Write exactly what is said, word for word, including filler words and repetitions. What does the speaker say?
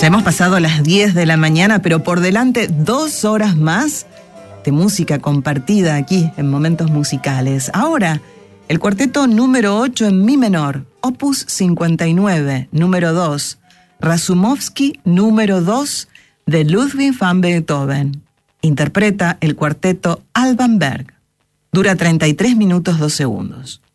Ya hemos pasado las diez de la mañana, pero por delante dos horas más de música compartida aquí en Momentos Musicales. Ahora, el cuarteto número ocho en mi menor, opus cincuenta y nueve, número dos, Rasumowski número dos, de Ludwig van Beethoven. Interpreta el cuarteto Alban Berg. Dura treinta y tres minutos dos segundos.